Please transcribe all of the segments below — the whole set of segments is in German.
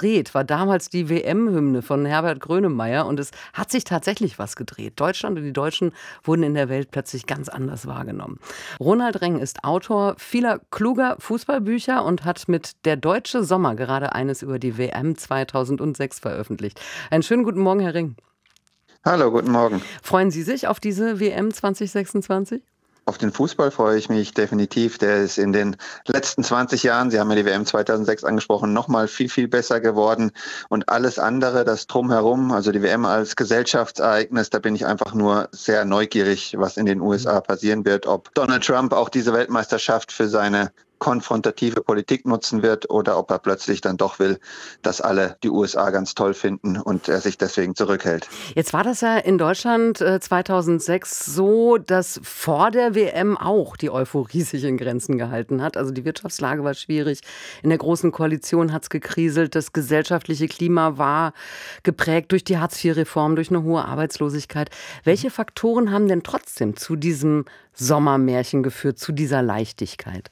gedreht, war damals die WM-Hymne von Herbert Grönemeyer und es hat sich tatsächlich was gedreht. Deutschland und die Deutschen wurden in der Welt plötzlich ganz anders wahrgenommen. Ronald Reng ist Autor vieler kluger Fußballbücher und hat mit Der deutsche Sommer gerade eines über die WM 2006 veröffentlicht. Einen schönen guten Morgen, Herr Reng. Hallo, guten Morgen. Freuen Sie sich auf diese WM 2026? Auf den Fußball freue ich mich definitiv. Der ist in den letzten 20 Jahren, Sie haben ja die WM 2006 angesprochen, nochmal viel, viel besser geworden. Und alles andere, das Drumherum, also die WM als Gesellschaftsereignis, da bin ich einfach nur sehr neugierig, was in den USA passieren wird. Ob Donald Trump auch diese Weltmeisterschaft für seine konfrontative Politik nutzen wird oder ob er plötzlich dann doch will, dass alle die USA ganz toll finden und er sich deswegen zurückhält. Jetzt war das ja in Deutschland 2006 so, dass vor der WM auch die Euphorie sich in Grenzen gehalten hat. Also die Wirtschaftslage war schwierig, in der Großen Koalition hat es gekriselt, das gesellschaftliche Klima war geprägt durch die Hartz-IV-Reform, durch eine hohe Arbeitslosigkeit. Welche Faktoren haben denn trotzdem zu diesem Sommermärchen geführt, zu dieser Leichtigkeit?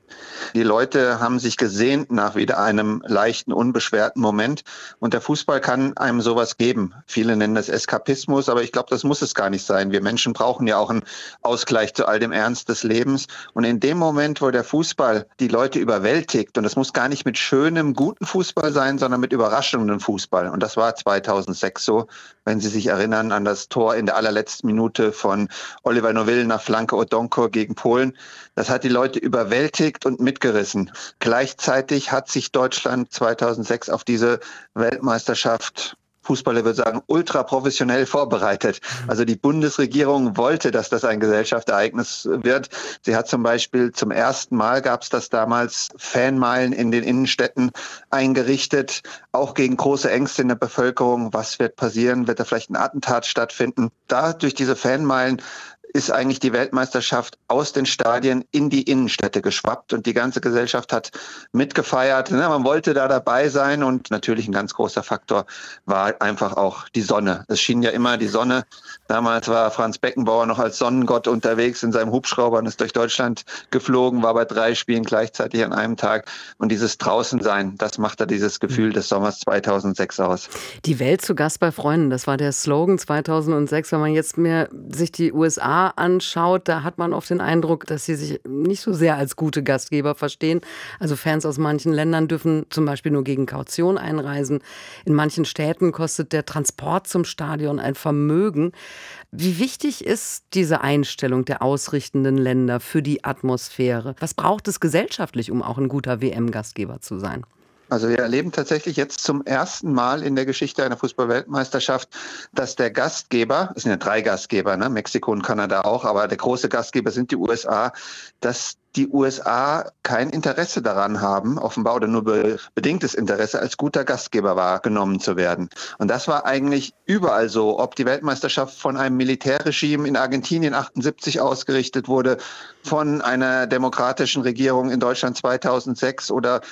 Die Leute haben sich gesehnt nach wieder einem leichten, unbeschwerten Moment. Und der Fußball kann einem sowas geben. Viele nennen das Eskapismus, aber ich glaube, das muss es gar nicht sein. Wir Menschen brauchen ja auch einen Ausgleich zu all dem Ernst des Lebens. Und in dem Moment, wo der Fußball die Leute überwältigt, und das muss gar nicht mit schönem, guten Fußball sein, sondern mit überraschendem Fußball. Und das war 2006 so, wenn Sie sich erinnern an das Tor in der allerletzten Minute von Oliver Noville nach Flanke Odonko gegen Polen. Das hat die Leute überwältigt und mitgerissen. Gleichzeitig hat sich Deutschland 2006 auf diese Weltmeisterschaft, Fußballer würde sagen, ultra professionell vorbereitet. Also die Bundesregierung wollte, dass das ein Gesellschaftsereignis wird. Sie hat zum Beispiel zum ersten Mal, gab es das damals, Fanmeilen in den Innenstädten eingerichtet, auch gegen große Ängste in der Bevölkerung. Was wird passieren? Wird da vielleicht ein Attentat stattfinden? Da durch diese Fanmeilen ist eigentlich die Weltmeisterschaft aus den Stadien in die Innenstädte geschwappt und die ganze Gesellschaft hat mitgefeiert. Man wollte da dabei sein und natürlich ein ganz großer Faktor war einfach auch die Sonne. Es schien ja immer die Sonne. Damals war Franz Beckenbauer noch als Sonnengott unterwegs in seinem Hubschrauber und ist durch Deutschland geflogen, war bei 3 Spielen gleichzeitig an einem Tag. Und dieses Draußensein, das macht da dieses Gefühl des Sommers 2006 aus. Die Welt zu Gast bei Freunden, das war der Slogan 2006. Wenn man jetzt mehr sich die USA anschaut, da hat man oft den Eindruck, dass sie sich nicht so sehr als gute Gastgeber verstehen. Also Fans aus manchen Ländern dürfen zum Beispiel nur gegen Kaution einreisen. In manchen Städten kostet der Transport zum Stadion ein Vermögen. Wie wichtig ist diese Einstellung der ausrichtenden Länder für die Atmosphäre? Was braucht es gesellschaftlich, um auch ein guter WM-Gastgeber zu sein? Also wir erleben tatsächlich jetzt zum ersten Mal in der Geschichte einer Fußball-Weltmeisterschaft, dass der Gastgeber, es sind ja 3 Gastgeber, Mexiko und Kanada auch, aber der große Gastgeber sind die USA, dass die USA kein Interesse daran haben, offenbar oder nur bedingtes Interesse, als guter Gastgeber wahrgenommen zu werden. Und das war eigentlich überall so, ob die Weltmeisterschaft von einem Militärregime in Argentinien 78 ausgerichtet wurde, von einer demokratischen Regierung in Deutschland 2006 oder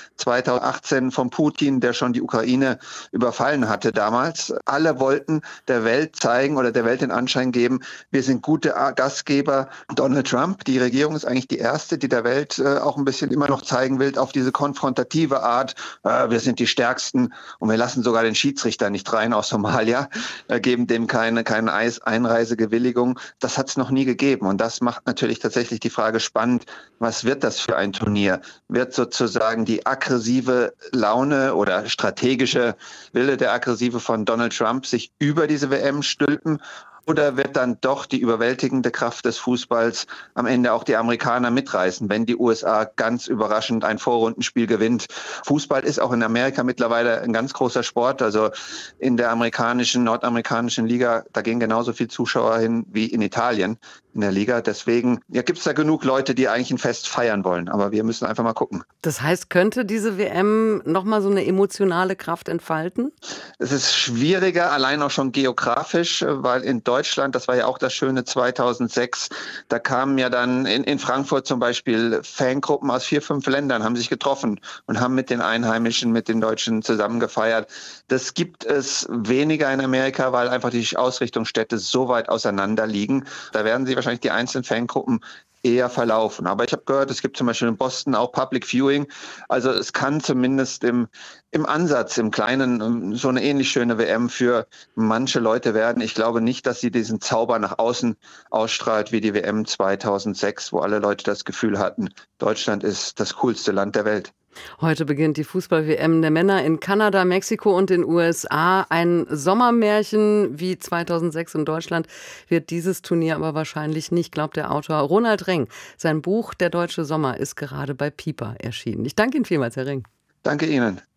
2018 von Putin, der schon die Ukraine überfallen hatte damals. Alle wollten der Welt zeigen oder der Welt den Anschein geben, wir sind gute Gastgeber. Donald Trump, die Regierung ist eigentlich die erste, die der Welt auch ein bisschen immer noch zeigen will, auf diese konfrontative Art, wir sind die Stärksten und wir lassen sogar den Schiedsrichter nicht rein aus Somalia, geben dem keine Einreisegewilligung. Das hat es noch nie gegeben und das macht natürlich tatsächlich die Frage spannend, was wird das für ein Turnier? Wird sozusagen die aggressive Laune oder strategische Wille der Aggressive von Donald Trump sich über diese WM stülpen? Oder wird dann doch die überwältigende Kraft des Fußballs am Ende auch die Amerikaner mitreißen, wenn die USA ganz überraschend ein Vorrundenspiel gewinnt? Fußball ist auch in Amerika mittlerweile ein ganz großer Sport. Also in der nordamerikanischen Liga, da gehen genauso viele Zuschauer hin wie in Italien in der Liga. Deswegen gibt es da genug Leute, die eigentlich ein Fest feiern wollen. Aber wir müssen einfach mal gucken. Das heißt, könnte diese WM nochmal so eine emotionale Kraft entfalten? Es ist schwieriger, allein auch schon geografisch, weil in Deutschland, das war ja auch das Schöne 2006, da kamen ja dann in Frankfurt zum Beispiel Fangruppen aus 4, 5 Ländern, haben sich getroffen und haben mit den Einheimischen, mit den Deutschen zusammen gefeiert. Das gibt es weniger in Amerika, weil einfach die Ausrichtungsstädte so weit auseinander liegen. Da werden sich wahrscheinlich die einzelnen Fangruppen eher verlaufen. Aber ich habe gehört, es gibt zum Beispiel in Boston auch Public Viewing. Also es kann zumindest im Ansatz, im Kleinen, so eine ähnlich schöne WM für manche Leute werden. Ich glaube nicht, dass sie diesen Zauber nach außen ausstrahlt wie die WM 2006, wo alle Leute das Gefühl hatten, Deutschland ist das coolste Land der Welt. Heute beginnt die Fußball-WM der Männer in Kanada, Mexiko und den USA. Ein Sommermärchen wie 2006 in Deutschland wird dieses Turnier aber wahrscheinlich nicht, glaubt der Autor Ronald Reng. Sein Buch Der deutsche Sommer ist gerade bei Piper erschienen. Ich danke Ihnen vielmals, Herr Reng. Danke Ihnen.